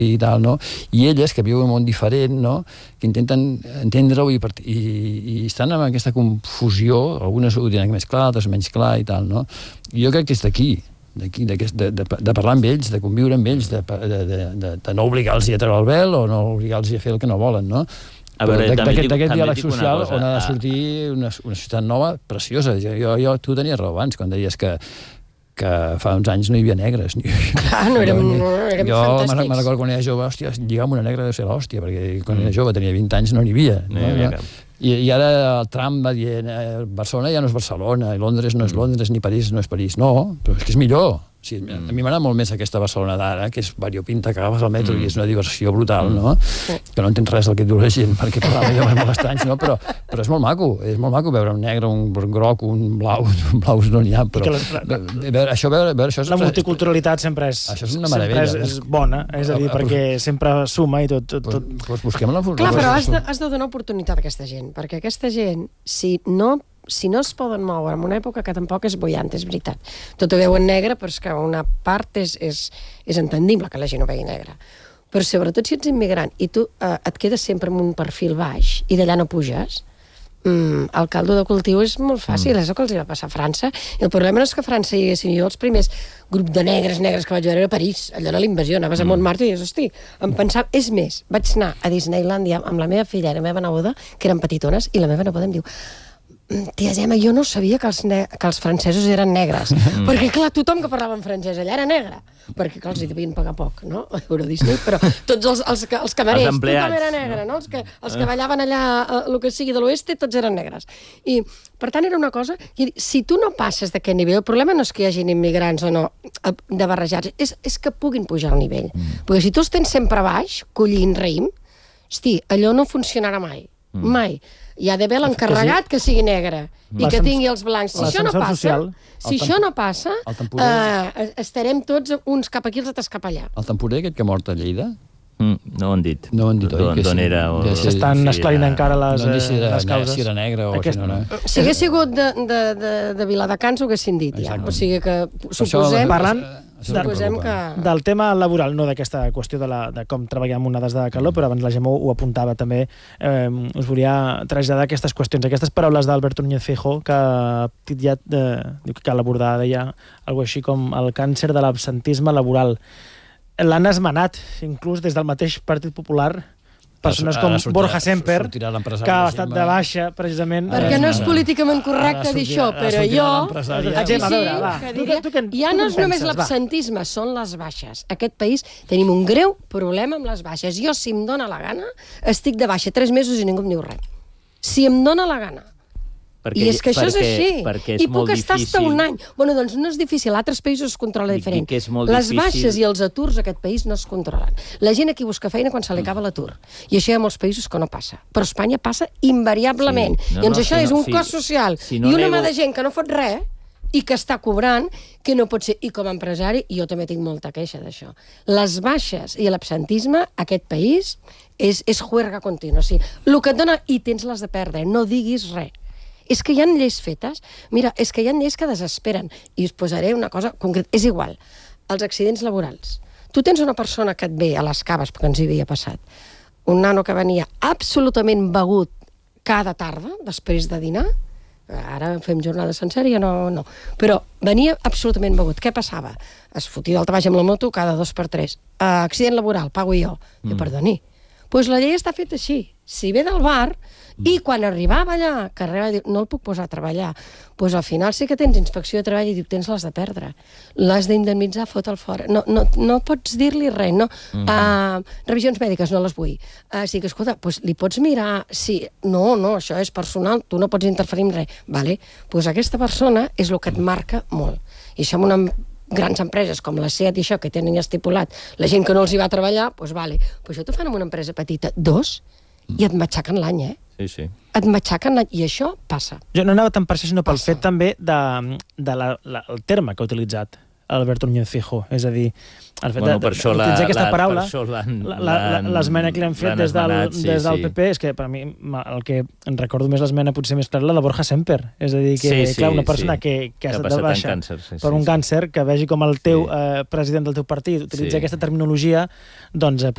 i tal, no? I elles, que viuen un món diferent, no? Que intenten entendre-ho i estan en aquesta confusió, algunes ho diran més clar, altres menys clar i tal, no? I jo crec que és d'aquí, de parlar amb ells, de conviure amb ells, de no obligar-los a treure el vel o no obligar-los a fer el que no volen, no? D'aquest diàleg social on ha de sortir una societat nova preciosa. Tu tenies raó abans, quan deies que fa uns anys no hi havia negres. Clar, no érem fantàstics. Jo me'n recordo quan era jove, hòstia, lligar amb una negra deu ser l'hòstia, perquè quan era jove, tenia 20 anys, no n'hi havia. I ara el Trump va dient Barcelona ja no és Barcelona, i Londres no és Londres, ni París no és París. No, però és que és millor. A mi m'agrada molt més aquesta Barcelona d'ara, que és variopinta, que agafes el metro i és una diversió brutal, no? Que no entens res del que et diu la gent, perquè parlava jo molt estranys, no? Però és molt maco veure un negre, un groc, un blau, blaus no n'hi ha, però veure això... La multiculturalitat sempre és bona, és a dir, perquè sempre suma i tot... Doncs busquem la... Clar, però has de donar oportunitat a aquesta gent, perquè aquesta gent, si no es poden moure en una època que tampoc és boiant, és veritat. Tot ho veuen negre, però és que una part és entendible que la gent ho vegi negre. Però sobretot si ets immigrant i tu et quedes sempre en un perfil baix i d'allà no puges, el caldo de cultiu és molt fàcil, és el que els va passar a França. I el problema no és que a França hi haguessin jo els primers grup de negres que vaig veure a París, allò era la invasió, anaves a Montmartre i dius, hosti, em pensava... És més, vaig anar a Disneylandia amb la meva filla i la meva neboda, que eren petitones, i la meva neboda em diu: tia Gemma, jo no sabia que els francesos eren negres, perquè clar, tothom que parlava en francès allà era negre, perquè clar, els hi devien pagar poc, no? A Euro Disney, però tots els camarers, tothom era negre, no? Els que ballaven allà, el que sigui de l'oeste, tots eren negres. I, per tant, era una cosa... Si tu no passes d'aquest nivell, el problema no és que hi hagin immigrants o no de barrejats, és que puguin pujar al nivell. Perquè si tu els tens sempre baix, collint raïm, hosti, allò no funcionarà mai. Mai. Hi ha d'haver l'encarregat que sigui negre i que tingui els blancs. Si això no passa, estarem tots uns cap aquí i els altres cap allà. El temporer aquest que ha mort a Lleida? No ho han dit. No ho han dit, oi? D'on era? S'estan esclarint encara les causes. Si era negre o si no era. Si hagués sigut de Viladecans ho haguessin dit ja. O sigui que suposem... Suposem que... Del tema laboral, no d'aquesta qüestió de com treballar amb onades de calor, però abans la Gemma ho apuntava també. Us volia traslladar aquestes qüestions, aquestes paraules d'Alberto Núñez Feijóo, que titllat, diu que cal abordar, deia alguna així com el càncer de l'absentisme laboral. L'han esmenat, inclús des del mateix Partit Popular, persones com Borja Semper, que ha estat de baixa, precisament... Perquè no és políticament correcte dir això, però jo... Ja no és només l'absentisme, són les baixes. Aquest país tenim un greu problema amb les baixes. Jo, si em dóna la gana, estic de baixa 3 mesos i ningú em diu res. Si em dóna la gana. I és que això és així. I puc estar fins a un any. Bueno, doncs no és difícil. A altres països es controla diferent. Les baixes i els aturs a aquest país no es controlen. La gent aquí busca feina quan se li acaba l'atur. I això hi ha molts països que no passa. Però a Espanya passa invariablement. I doncs això és un cost social i una mà de gent que no fot res i que està cobrant, que no pot ser. I com a empresari, jo també tinc molta queixa d'això. Les baixes i l'absentisme a aquest país és juerga contínua. El que et dona i tens les de perdre. No diguis res. És que hi ha lleis fetes, mira, és que hi ha lleis que desesperen, i us posaré una cosa concreta, és igual, els accidents laborals. Tu tens una persona que et ve a les caves, perquè ens hi havia passat, un nano que venia absolutament begut cada tarda, després de dinar, ara fem jornada sencera, ja no, però venia absolutament begut. Què passava? Es fotia del treball amb la moto cada 2 per 3. Accident laboral, pago jo. I perdoni. Doncs la llei està feta així. Si ve del bar, i quan arribava allà, que arribava i diu, no el puc posar a treballar, doncs al final sí que tens inspecció de treball i diu, tens les de perdre. L'has d'indemnitzar, fota'l fora. No pots dir-li res, no. Revisions mèdiques, no les vull. Sí que, escolta, li pots mirar, no, això és personal, tu no pots interferir en res. Vale, doncs aquesta persona és el que et marca molt. I això amb una grans empreses com la SEAT i això, que tenen estipulat la gent que no els hi va treballar, doncs vale. Però això t'ho fan en una empresa petita, 2, i et matxaquen l'any, Sí. Et matxaquen l'any, i això passa. Jo no anava tant per això, sinó pel fet també del terme que ha utilitzat Alberto Núñez Feijóo, és a dir, el fet d'utilitzar aquesta paraula, l'esmena que li han fet des del PP, és que per mi el que em recordo més l'esmena potser més clara, la de Borja Semper, és a dir, que clar, una persona que ha estat de baixa per un càncer, que vegi com el teu president del teu partit utilitza aquesta terminologia, doncs